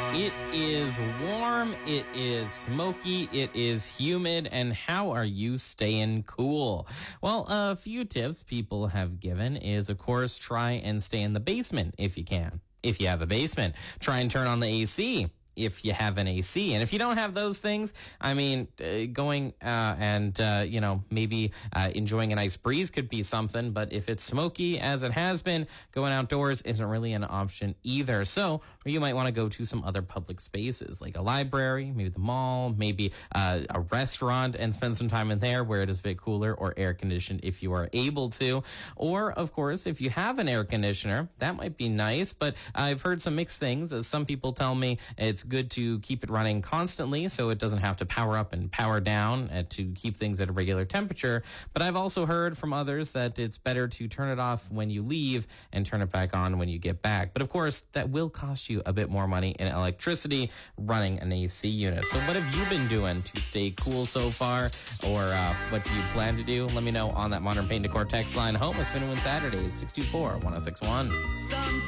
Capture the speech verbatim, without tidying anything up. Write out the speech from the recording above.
It is warm, it is smoky, it is humid, and how are you staying cool? Well, a few tips people have given is, of course, try and stay in the basement if you can. If you have a basement, try and turn on the A C if you have an A C. And if you don't have those things, I mean, uh, going uh, and, uh, you know, maybe uh, enjoying a nice breeze could be something. But if it's smoky, as it has been, going outdoors isn't really an option either. So you might want to go to some other public spaces like a library, maybe the mall, maybe uh, a restaurant, and spend some time in there where it is a bit cooler or air conditioned if you are able to. Or, of course, if you have an air conditioner, that might be nice. But I've heard some mixed things. As some people tell me it's good to keep it running constantly so it doesn't have to power up and power down and to keep things at a regular temperature. But I've also heard from others that it's better to turn it off when you leave and turn it back on when you get back. But of course, that will cost you a bit more money in electricity running an A C unit. So what have you been doing to stay cool so far? Or uh, what do you plan to do? Let me know on that Modern Paint Decor text line. Home of Spin and Win Saturdays, six two four, one oh six one.